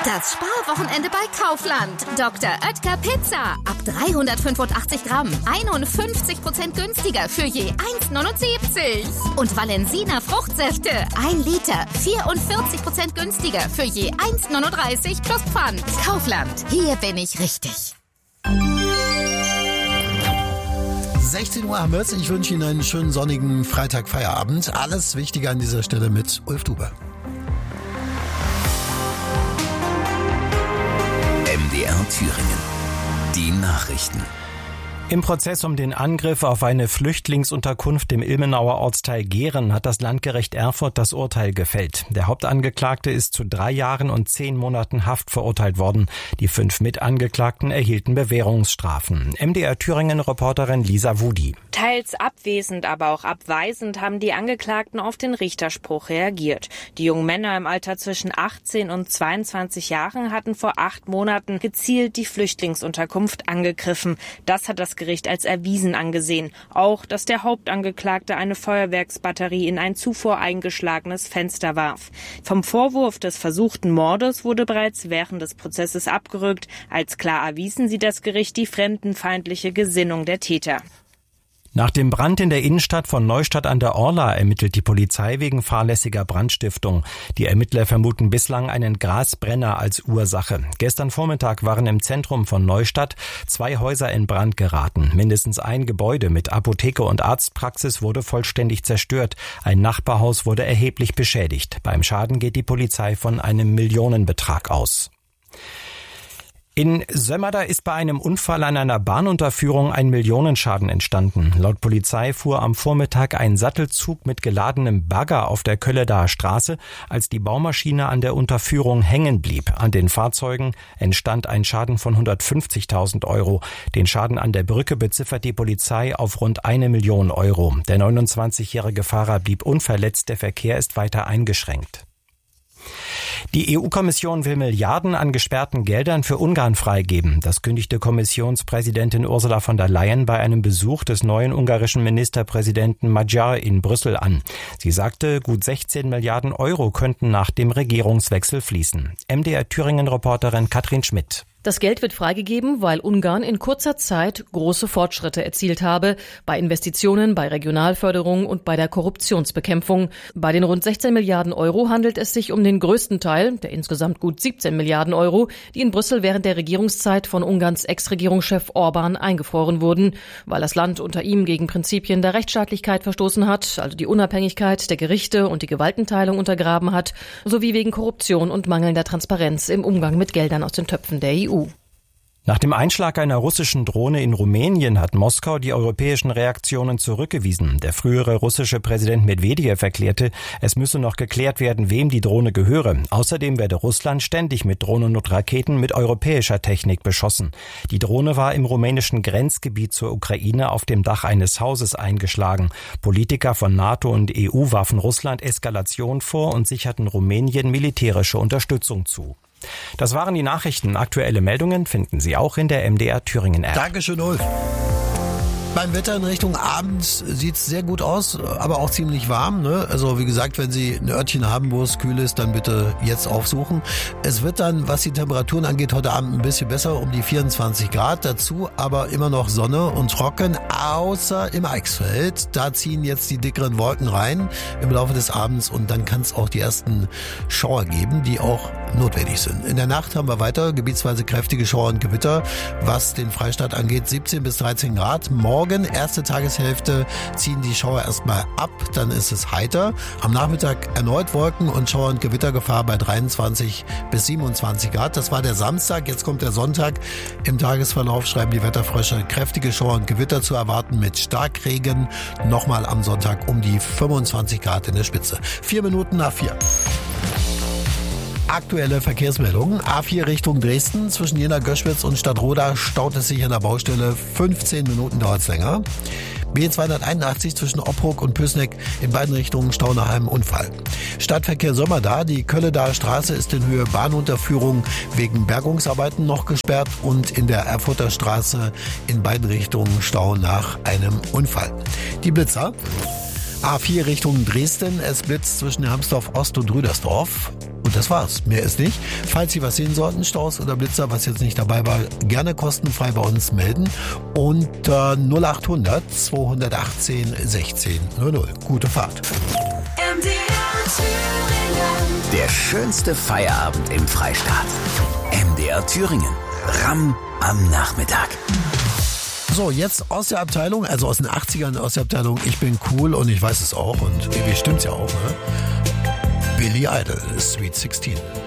Das Sparwochenende bei Kaufland. Dr. Oetker Pizza. Ab 385 Gramm. 51% günstiger für je 1,79. Und Valensina Fruchtsäfte. 1 Liter. 44% günstiger für je 1,39 plus Pfand. Kaufland. Hier bin ich richtig. 16 Uhr haben wir es. Ich wünsche Ihnen einen schönen sonnigen Freitag-Feierabend. Alles Wichtige an dieser Stelle mit Ulf Duber. MDR Thüringen. Die Nachrichten. Im Prozess um den Angriff auf eine Flüchtlingsunterkunft im Ilmenauer Ortsteil Gehren hat das Landgericht Erfurt das Urteil gefällt. Der Hauptangeklagte ist zu 3 Jahren und 10 Monaten Haft verurteilt worden. Die 5 Mitangeklagten erhielten Bewährungsstrafen. MDR Thüringen-Reporterin Lisa Wudi. Teils abwesend, aber auch abweisend haben die Angeklagten auf den Richterspruch reagiert. Die jungen Männer im Alter zwischen 18 und 22 Jahren hatten vor 8 Monaten gezielt die Flüchtlingsunterkunft angegriffen. Das hat das Gericht als erwiesen angesehen. Auch, dass der Hauptangeklagte eine Feuerwerksbatterie in ein zuvor eingeschlagenes Fenster warf. Vom Vorwurf des versuchten Mordes wurde bereits während des Prozesses abgerückt. Als klar erwiesen sieht das Gericht die fremdenfeindliche Gesinnung der Täter. Nach dem Brand in der Innenstadt von Neustadt an der Orla ermittelt die Polizei wegen fahrlässiger Brandstiftung. Die Ermittler vermuten bislang einen Grasbrenner als Ursache. Gestern Vormittag waren im Zentrum von Neustadt 2 Häuser in Brand geraten. Mindestens ein Gebäude mit Apotheke und Arztpraxis wurde vollständig zerstört. Ein Nachbarhaus wurde erheblich beschädigt. Beim Schaden geht die Polizei von einem Millionenbetrag aus. In Sömmerda ist bei einem Unfall an einer Bahnunterführung ein Millionenschaden entstanden. Laut Polizei fuhr am Vormittag ein Sattelzug mit geladenem Bagger auf der Kölledaer Straße, als die Baumaschine an der Unterführung hängen blieb. An den Fahrzeugen entstand ein Schaden von 150.000 Euro. Den Schaden an der Brücke beziffert die Polizei auf rund 1 Million Euro. Der 29-jährige Fahrer blieb unverletzt, der Verkehr ist weiter eingeschränkt. Die EU-Kommission will Milliarden an gesperrten Geldern für Ungarn freigeben. Das kündigte Kommissionspräsidentin Ursula von der Leyen bei einem Besuch des neuen ungarischen Ministerpräsidenten Magyar in Brüssel an. Sie sagte, gut 16 Milliarden Euro könnten nach dem Regierungswechsel fließen. MDR Thüringen-Reporterin Katrin Schmidt. Das Geld wird freigegeben, weil Ungarn in kurzer Zeit große Fortschritte erzielt habe, bei Investitionen, bei Regionalförderung und bei der Korruptionsbekämpfung. Bei den rund 16 Milliarden Euro handelt es sich um den größten Teil, der insgesamt gut 17 Milliarden Euro, die in Brüssel während der Regierungszeit von Ungarns Ex-Regierungschef Orbán eingefroren wurden, weil das Land unter ihm gegen Prinzipien der Rechtsstaatlichkeit verstoßen hat, also die Unabhängigkeit der Gerichte und die Gewaltenteilung untergraben hat, sowie wegen Korruption und mangelnder Transparenz im Umgang mit Geldern aus den Töpfen der EU. Nach dem Einschlag einer russischen Drohne in Rumänien hat Moskau die europäischen Reaktionen zurückgewiesen. Der frühere russische Präsident Medwedew erklärte, es müsse noch geklärt werden, wem die Drohne gehöre. Außerdem werde Russland ständig mit Drohnen und Raketen mit europäischer Technik beschossen. Die Drohne war im rumänischen Grenzgebiet zur Ukraine auf dem Dach eines Hauses eingeschlagen. Politiker von NATO und EU warfen Russland Eskalation vor und sicherten Rumänien militärische Unterstützung zu. Das waren die Nachrichten. Aktuelle Meldungen finden Sie auch in der MDR Thüringen App. Dankeschön, Ulf. Beim Wetter in Richtung Abend sieht es sehr gut aus, aber auch ziemlich warm, ne? Also wie gesagt, wenn Sie ein Örtchen haben, wo es kühl ist, dann bitte jetzt aufsuchen. Es wird dann, was die Temperaturen angeht, heute Abend ein bisschen besser, um die 24 Grad. Dazu aber immer noch Sonne und trocken, außer im Eichsfeld. Da ziehen jetzt die dickeren Wolken rein im Laufe des Abends und dann kann es auch die ersten Schauer geben, die auch notwendig sind. In der Nacht haben wir weiter gebietsweise kräftige Schauer und Gewitter. Was den Freistaat angeht, 17 bis 13 Grad. Morgen, erste Tageshälfte, ziehen die Schauer erstmal ab, dann ist es heiter. Am Nachmittag erneut Wolken und Schauer- und Gewittergefahr bei 23 bis 27 Grad. Das war der Samstag, jetzt kommt der Sonntag. Im Tagesverlauf schreiben die Wetterfrösche kräftige Schauer und Gewitter zu erwarten mit Starkregen. Nochmal am Sonntag um die 25 Grad in der Spitze. 4 Minuten nach 4. Aktuelle Verkehrsmeldungen. A4 Richtung Dresden. Zwischen Jena-Göschwitz und Stadtroda staut es sich an der Baustelle. 15 Minuten dauert es länger. B281 zwischen Oppruck und Püßneck, in beiden Richtungen Stau nach einem Unfall. Stadtverkehr Sömmerda, die Kölledaer Straße ist in Höhe Bahnunterführung wegen Bergungsarbeiten noch gesperrt und in der Erfurter Straße in beiden Richtungen Stau nach einem Unfall. Die Blitzer. A4 Richtung Dresden, es blitzt zwischen Hermsdorf Ost und Rüdersdorf. Und das war's. Mehr ist nicht. Falls Sie was sehen sollten, Staus oder Blitzer, was jetzt nicht dabei war, gerne kostenfrei bei uns melden. Und 0800 218 16 00. Gute Fahrt. Der schönste Feierabend im Freistaat. MDR Thüringen. Ramm am Nachmittag. So, jetzt aus der Abteilung, also aus den 80ern, aus der Abteilung Ich bin cool und ich weiß es auch. Und irgendwie stimmt's ja auch, ne? Billy Idol, Sweet 16.